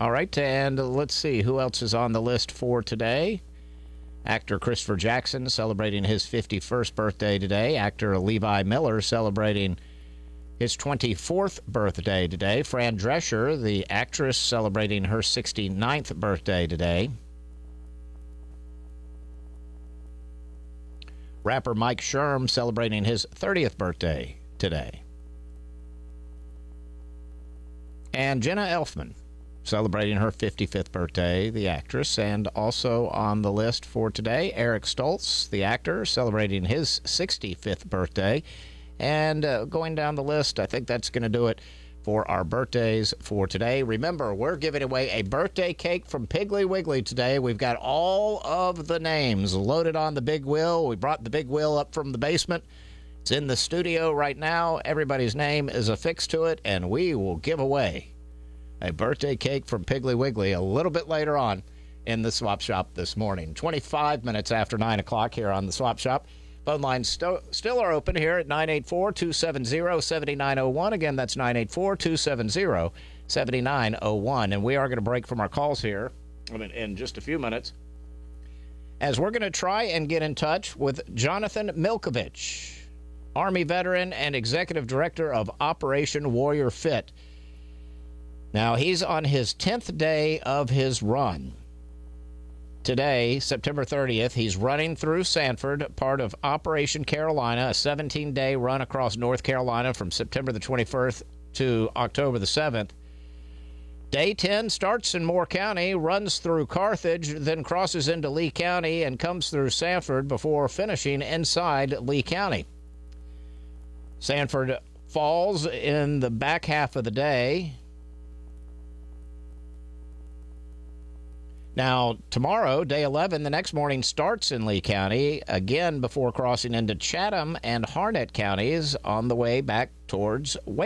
All right, and let's see who else is on the list for today. Actor Christopher Jackson celebrating his 51st birthday today. Actor Levi Miller celebrating his 24th birthday today. Fran Drescher, the actress, celebrating her 69th birthday today. Rapper Mike Sherm celebrating his 30th birthday today. And Jenna Elfman celebrating her 55th birthday, the actress. And also on the list for today, Eric Stoltz, the actor, celebrating his 65th birthday. And going down the list, I think that's going to do it for our birthdays for today. Remember, we're giving away a birthday cake from Piggly Wiggly today. We've got all of the names loaded on the big wheel. We brought the big wheel up from the basement. It's in the studio right now. Everybody's name is affixed to it, and we will give away a birthday cake from Piggly Wiggly a little bit later on in the Swap Shop this morning. 25 minutes after 9 o'clock here on the Swap Shop. Phone lines still are open here at 984-270-7901. Again, that's 984-270-7901. And we are going to break from our calls here in just a few minutes, as we're going to try and get in touch with Jonathan Milkovich, Army veteran and Executive Director of Operation Warrior Fit. Now, he's on his 10th day of his run. Today, September 30th, he's running through Sanford, part of Operation Carolina, a 17-day run across North Carolina from September the 21st to October the 7th. Day 10 starts in Moore County, runs through Carthage, then crosses into Lee County and comes through Sanford before finishing inside Lee County. Sanford falls in the back half of the day. Now, tomorrow, day 11, the next morning starts in Lee County, again before crossing into Chatham and Harnett counties on the way back towards Wake.